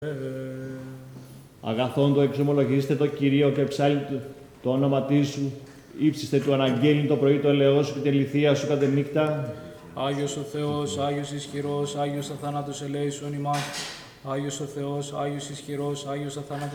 Αγαθόν το εξομολογήστε το Κυρίο και ψάλει το όνομα Σου. Ήψιστε του αναγγέλιν το πρωί το ελαιό σου και τη λυθία σου κατενύκτα. Άγιος ο Θεός, Άγιος ισχυρός, Άγιος αθάνατος ελέησον ημάς. Άγιος ο Θεός, Άγιος ισχυρός, Άγιος αθάνατος